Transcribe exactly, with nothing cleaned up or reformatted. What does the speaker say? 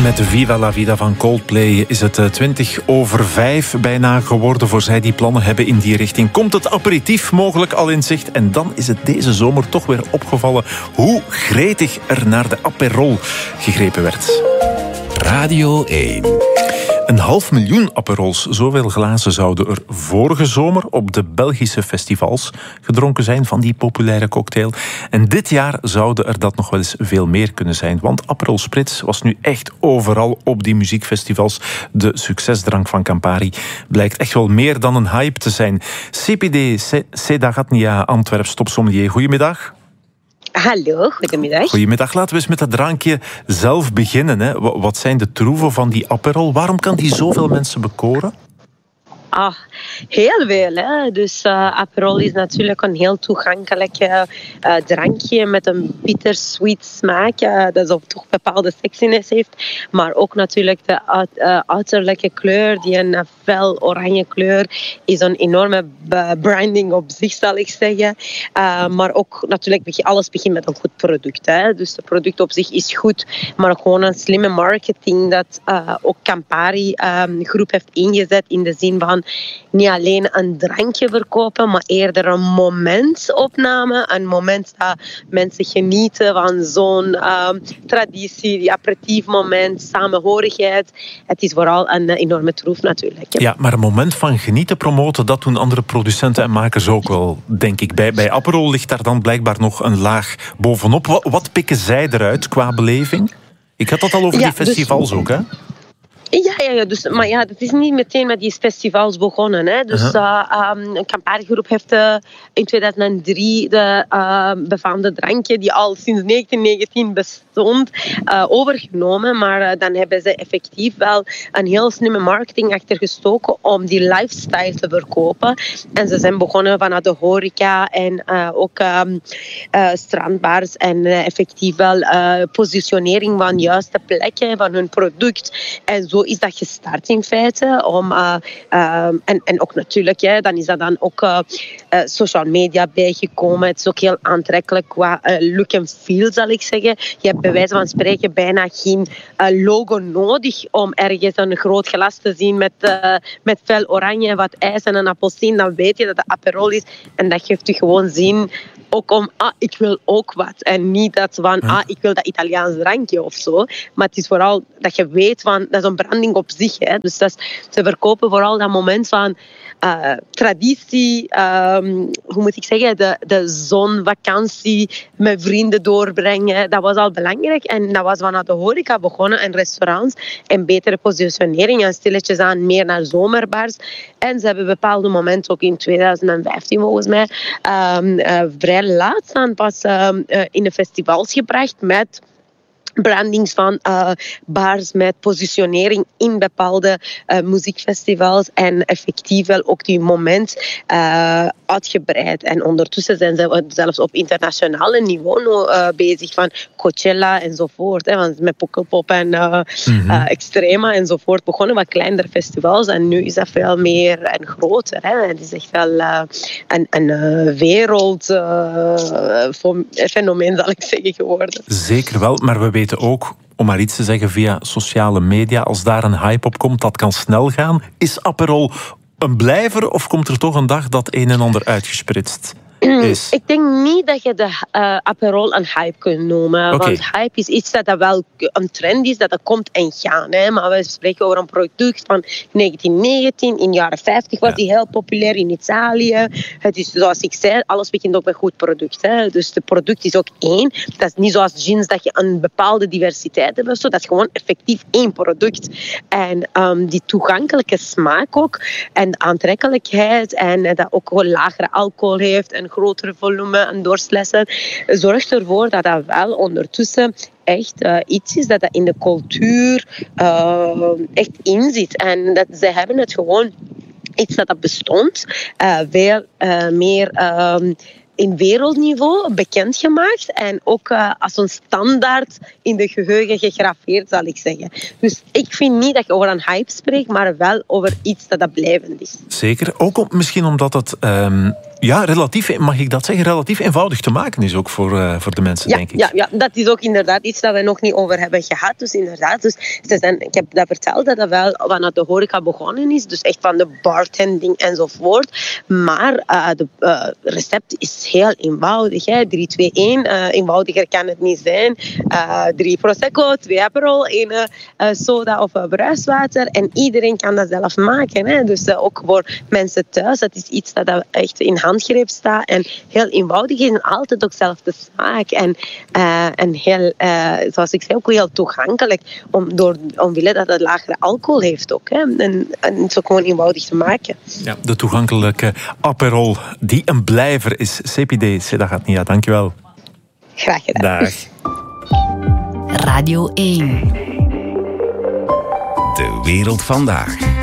Met de Viva la Vida van Coldplay is het twintig over vijf bijna geworden. Voor zij die plannen hebben in die richting komt het aperitief mogelijk al in zicht. En dan is het deze zomer toch weer opgevallen hoe gretig er naar de Aperol gegrepen werd. Radio één. Een half miljoen Aperols, zoveel glazen zouden er vorige zomer op de Belgische festivals gedronken zijn van die populaire cocktail. En dit jaar zouden er dat nog wel eens veel meer kunnen zijn. Want Aperol Spritz was nu echt overal op die muziekfestivals. De succesdrank van Campari blijkt echt wel meer dan een hype te zijn. C P D Sedagatnia Antwerps topsommelier, goedemiddag. Hallo, goedemiddag. Goedemiddag. Laten we eens met dat drankje zelf beginnen. Hè. Wat zijn de troeven van die Aperol? Waarom kan die zoveel mensen bekoren? Ah, heel veel. Hè? Dus uh, Aperol is natuurlijk een heel toegankelijk uh, drankje met een bittersweet smaak. Uh, dat ook toch bepaalde sexiness heeft. Maar ook natuurlijk de uit, uh, uiterlijke kleur, die een fel oranje kleur, is een enorme branding op zich, zal ik zeggen. Uh, maar ook natuurlijk, alles begint met een goed product. Hè? Dus het product op zich is goed, maar gewoon een slimme marketing dat uh, ook Campari um, groep heeft ingezet in de zin van niet alleen een drankje verkopen, maar eerder een momentopname. Een moment dat mensen genieten van zo'n uh, traditie, die aperitiefmoment, samenhorigheid. Het is vooral een enorme troef natuurlijk. Ja. ja, maar een moment van genieten promoten, dat doen andere producenten en makers ook wel, denk ik. Bij, bij Aperol ligt daar dan blijkbaar nog een laag bovenop. Wat, wat pikken zij eruit qua beleving? Ik had dat al over ja, die festivals dus... ook, hè? Ja, ja, ja dus, maar ja, het is niet meteen met die festivals begonnen. Hè. Dus uh-huh. uh, um, Campari Groep heeft uh, in tweeduizend drie de uh, befaamde drankje, die al sinds negentien negentien bestond, uh, overgenomen. Maar uh, dan hebben ze effectief wel een heel slimme marketing achter gestoken om die lifestyle te verkopen. En ze zijn begonnen vanuit de horeca en uh, ook um, uh, strandbars en uh, effectief wel uh, positionering van juiste plekken van hun product. En zo Zo is dat gestart in feite. Om, uh, uh, en, en ook natuurlijk, hè, dan is dat dan ook uh, uh, social media bijgekomen. Het is ook heel aantrekkelijk qua uh, look en feel, zal ik zeggen. Je hebt bij wijze van spreken bijna geen uh, logo nodig om ergens een groot glas te zien met, uh, met fel oranje, wat ijs en een appelsien. Dan weet je dat het Aperol is. En dat geeft je gewoon zin ook om, ah, ik wil ook wat. En niet dat van, ah, ik wil dat Italiaans drankje of zo. Maar het is vooral dat je weet van, dat is een branding op zich. Hè. Dus dat is, ze verkopen vooral dat moment van uh, traditie, um, hoe moet ik zeggen, de, de zonvakantie met vrienden doorbrengen. Dat was al belangrijk. En dat was vanuit de horeca begonnen en restaurants en betere positionering en stilletjes aan meer naar zomerbars. En ze hebben bepaalde momenten, ook in tweeduizend vijftien volgens mij, um, uh, vrij laat aan pas uh, uh, in de festivals gebracht met brandings van uh, bars met positionering in bepaalde uh, muziekfestivals en effectief wel ook die moment uh, uitgebreid. En ondertussen zijn ze zelfs op internationale niveau uh, bezig van Coachella enzovoort. Hè, want met Pukkelpop en uh, mm-hmm. uh, Extrema enzovoort begonnen wat kleinere festivals en nu is dat veel meer en groter. Hè. Het is echt wel uh, een, een uh, wereld uh, fenomeen, zal ik zeggen, geworden. Zeker wel, maar we weten ook, om maar iets te zeggen via sociale media, als daar een hype op komt, dat kan snel gaan. Is Aperol een blijver of komt er toch een dag dat een en ander uitgespritst is? Ik denk niet dat je de uh, Aperol een hype kunt noemen. Okay. Want hype is iets dat, dat wel een trend is, dat dat komt en gaat. Hè. Maar we spreken over een product van negentien negentien. In de jaren vijftig was ja. die heel populair in Italië. Het is, zoals ik zei, alles begint ook met goed product. Hè. Dus het product is ook één. Dat is niet zoals jeans dat je een bepaalde diversiteit hebt. Zo. Dat is gewoon effectief één product. En um, die toegankelijke smaak ook. En de aantrekkelijkheid. En uh, dat ook gewoon lagere alcohol heeft. En grotere volume en doorslessen, zorgt ervoor dat dat wel ondertussen echt uh, iets is dat, dat in de cultuur uh, echt in zit. En dat, zij hebben het gewoon iets dat, dat bestond, uh, veel uh, meer Uh, in wereldniveau bekendgemaakt en ook uh, als een standaard in de geheugen gegraveerd, zal ik zeggen. Dus ik vind niet dat je over een hype spreekt, maar wel over iets dat dat blijvend is. Zeker. Ook om, misschien omdat het um, ja, relatief, mag ik dat zeggen, relatief eenvoudig te maken is ook voor, uh, voor de mensen, ja, denk ik. Ja, ja, dat is ook inderdaad iets dat we nog niet over hebben gehad. Dus inderdaad, dus ze zijn, ik heb dat verteld dat dat wel vanuit de horeca begonnen is. Dus echt van de bartending enzovoort. Maar uh, de uh, recept is heel eenvoudig. Hè. drie twee een, uh, eenvoudiger kan het niet zijn. Uh, drie Prosecco, twee Aperol, één uh, soda of uh, bruiswater. En iedereen kan dat zelf maken. Hè. Dus uh, ook voor mensen thuis. Dat is iets dat, dat echt in handgreep staat. En heel eenvoudig is en altijd ook zelf de smaak. En, uh, en heel, uh, zoals ik zei, ook heel toegankelijk. Om, door, omwille dat het lagere alcohol heeft ook. Hè. En, en het is ook gewoon eenvoudig te maken. Ja, de toegankelijke Aperol, die een blijver is. C P D, Seda-Gatnia, dankjewel. Graag gedaan. Dag. Radio één. De wereld vandaag.